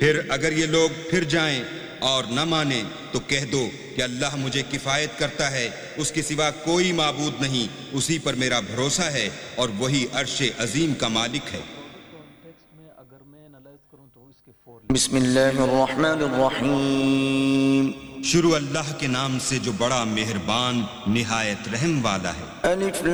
फिर अगर ये लोग फिर जाएं और न माने तो कह दो कि अल्लाह मुझे किफ़ायत करता है, उसके सिवा कोई माबूद नहीं, उसी पर मेरा भरोसा है और वही अर्श अजीम का मालिक है। बिस्मिल्लाहिर्रहमानिर्रहीम। शुरू अल्लाह के नाम से जो बड़ा मेहरबान निहायत रहम वाला है। अलिफ